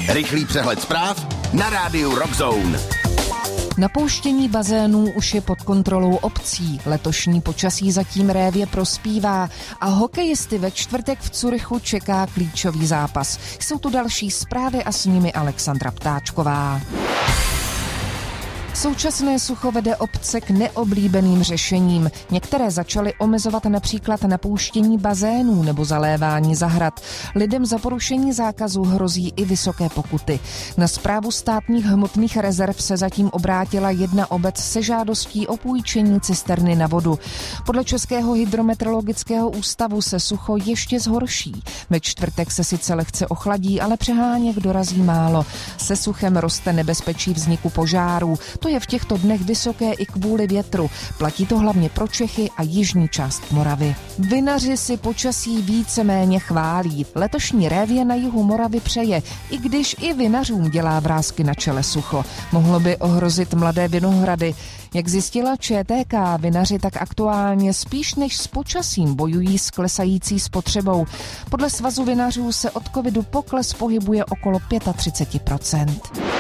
Rychlý přehled zpráv na rádiu Rock Zone. Napouštění bazénů už je pod kontrolou obcí. Letošní počasí zatím révě prospívá a hokejisty ve čtvrtek v Curychu čeká klíčový zápas. Jsou tu další zprávy a s nimi Alexandra Ptáčková. Současné sucho vede obce k neoblíbeným řešením. Některé začaly omezovat například napouštění bazénů nebo zalévání zahrad. Lidem za porušení zákazu hrozí i vysoké pokuty. Na správu státních hmotných rezerv se zatím obrátila jedna obec se žádostí o půjčení cisterny na vodu. Podle Českého hydrometeorologického ústavu se sucho ještě zhorší. Ve čtvrtek se sice lehce ochladí, ale přeháněk dorazí málo. Se suchem roste nebezpečí vzniku požárů. To je v těchto dnech vysoké i kvůli větru. Platí to hlavně pro Čechy a jižní část Moravy. Vinaři si počasí víceméně chválí. Letošní révě na jihu Moravy přeje, i když i vinařům dělá vrásky na čele sucho. Mohlo by ohrozit mladé vinohrady. Jak zjistila ČTK, vinaři tak aktuálně spíš než s počasím bojují s klesající spotřebou. Podle Svazu vinařů se od covidu pokles pohybuje okolo 35%.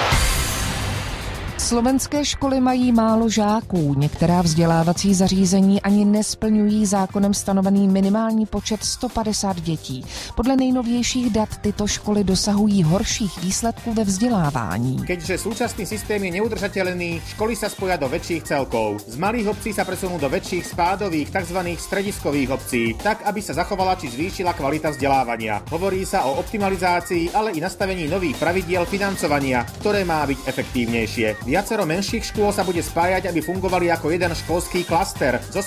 Slovenské školy mají málo žáků. Některá vzdělávací zařízení ani nesplňují zákonem stanovený minimální počet 150 dětí. Podle nejnovějších dat tyto školy dosahují horších výsledků ve vzdelávání. Keďže súčasný systém je neudržateľný, školy sa spoja do väčších celkov. Z malých obcí sa presunú do väčších spádových, tzv. Strediskových obcí, tak aby sa zachovala či zvýšila kvalita vzdelávania. Hovorí sa o optimalizácii, ale i nastavení nových pravidiel financovania, ktoré má byť efektívnejšie. Viacero menších škôl sa bude spájať, aby fungovali ako jeden školský klaster.